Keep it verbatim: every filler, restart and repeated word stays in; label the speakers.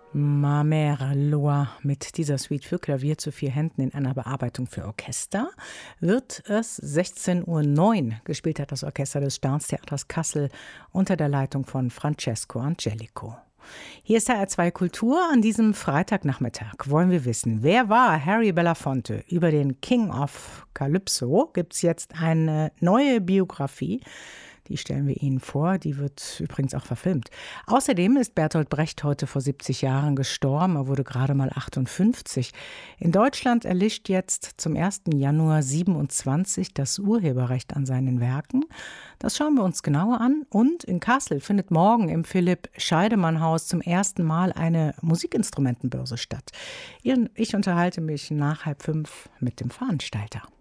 Speaker 1: Ma Mère Loire mit dieser Suite für Klavier zu vier Händen in einer Bearbeitung für Orchester wird es sechzehn Uhr neun gespielt hat das Orchester des Staatstheaters Kassel unter der Leitung von Francesco Angelico. Hier ist H R zwei Kultur. An diesem Freitagnachmittag wollen wir wissen, wer war Harry Belafonte? Über den King of Calypso gibt es jetzt eine neue Biografie. Die stellen wir Ihnen vor, die wird übrigens auch verfilmt. Außerdem ist Bertolt Brecht heute vor siebzig Jahren gestorben, er wurde gerade mal achtundfünfzig. In Deutschland erlischt jetzt zum ersten Januar siebenundzwanzig das Urheberrecht an seinen Werken. Das schauen wir uns genauer an. Und in Kassel findet morgen im Philipp-Scheidemann-Haus zum ersten Mal eine Musikinstrumentenbörse statt. Ich unterhalte mich nach halb fünf mit dem Veranstalter.